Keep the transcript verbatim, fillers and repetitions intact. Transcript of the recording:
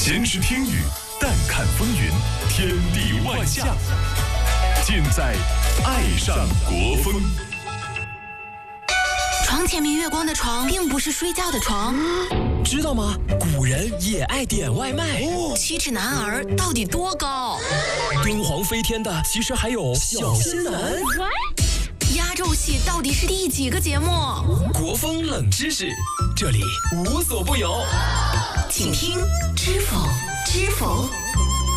闲时听雨，淡看风云，天地万象，尽在爱上国风。 床前明月光的床，并不是睡觉的床。 知道吗？古人也爱点外卖。 哦，七尺男儿到底多高？ 敦煌飞天的其实还有小仙男。 压轴戏到底是第几个节目？ 国风冷知识，这里无所不有。 请听知否知否。